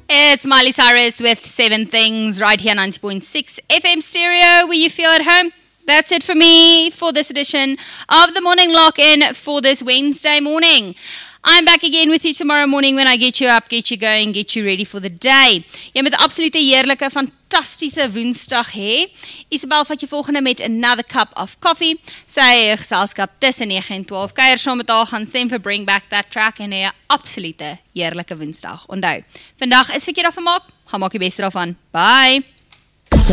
It's Miley Cyrus with 7 Things right here on 90.6 FM stereo where you feel at home. That's it for me for this edition of the Morning Lock-In for this Wednesday morning. I'm back again with you tomorrow morning when I get you up, get you going, get you ready for the day. Jy moet 'n absolute heerlike, fantastiese Woensdag hê. Isabel vat jou volgende met Another Cup of Coffee. Sy geselskap tussen 9 en 12. Kuier saam met haar, gaan stem vir Bring Back That Track en 'n absolute heerlike Woensdag. Onthou, vandag is verkeerd afgemaak. Gaan maak die beste daarvan. Bye!